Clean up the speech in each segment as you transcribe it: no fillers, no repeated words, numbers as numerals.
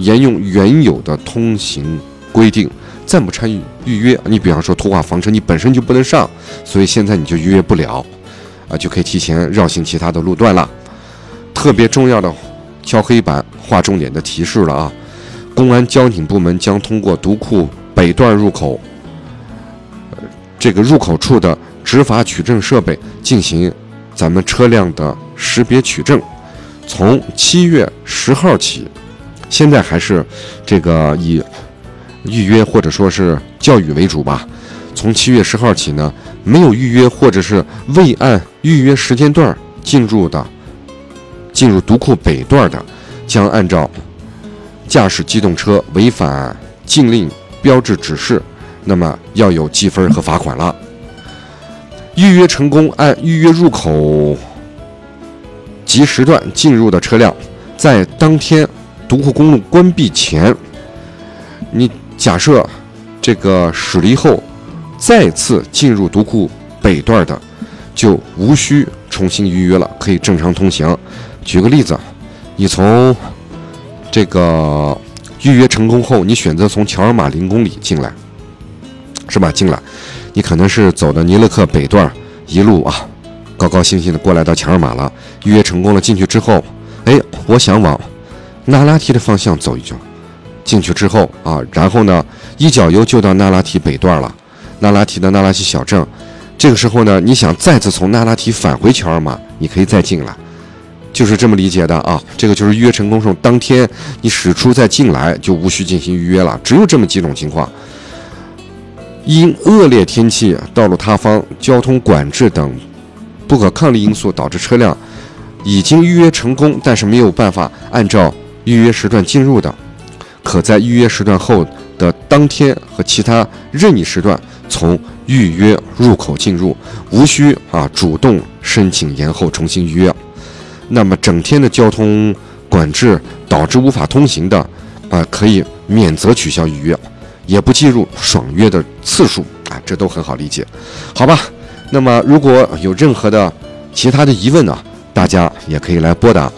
沿用原有的通行规定，暂不参与预约。你比方说图画房车你本身就不能上，所以现在你就预约不了就可以提前绕行其他的路段了。特别重要的敲黑板划重点的提示了啊！公安交警部门将通过独库北段入口这个入口处的执法取证设备进行咱们车辆的识别取证。从7月10号起，现在还是这个以预约或者说是教育为主吧。从7月10号起呢，没有预约或者是未按预约时间段进入独库北段的，将按照驾驶机动车违反禁令标志指示，那么要有记分和罚款了。预约成功按预约入口及时段进入的车辆，在当天独库公路关闭前，你假设这个驶离后再次进入独库北段的，就无需重新预约了，可以正常通行。举个例子，你从这个预约成功后，你选择从乔尔玛0公里进来，是吧？进来，你可能是走的尼勒克北段，一路高高兴兴的过来到乔尔玛了，预约成功了。进去之后，我想往那拉提的方向走一走。进去之后然后呢，一脚油就到那拉提北段了，那拉提的那拉提小镇。这个时候呢，你想再次从那拉提返回乔尔玛，你可以再进来。就是这么理解的这个就是预约成功后，当天你驶出再进来就无需进行预约了，只有这么几种情况。因恶劣天气、道路塌方、交通管制等不可抗力因素导致车辆已经预约成功，但是没有办法按照预约时段进入的，可在预约时段后的当天和其他任意时段从预约入口进入，无需主动申请延后重新预约。那么整天的交通管制导致无法通行的可以免责取消预约，也不计入爽约的次数这都很好理解，好吧？那么如果有任何的其他的疑问呢，大家也可以来拨打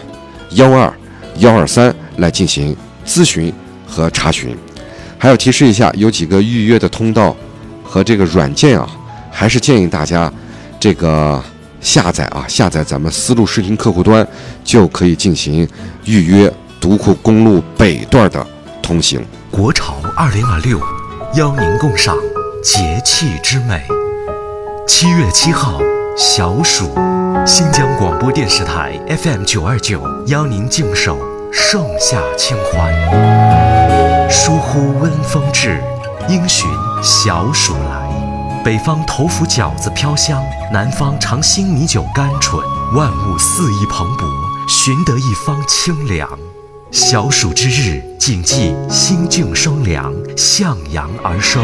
12123来进行咨询和查询。还要提示一下，有几个预约的通道和这个软件还是建议大家这个下载咱们丝路视听客户端，就可以进行预约独库公路北段的通行。 国潮2026邀您共赏节气之美。7月7号小暑，新疆广播电视台 FM929邀您静守盛夏清欢。疏忽温风至，应寻小暑来。北方头伏饺子飘香，南方尝新米酒甘醇，万物肆意蓬勃，寻得一方清凉。小暑之日，谨记心静生凉，向阳而生。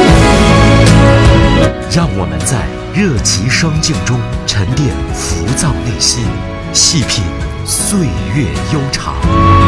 让我们在热极生静中沉淀浮躁内心，细品岁月悠长。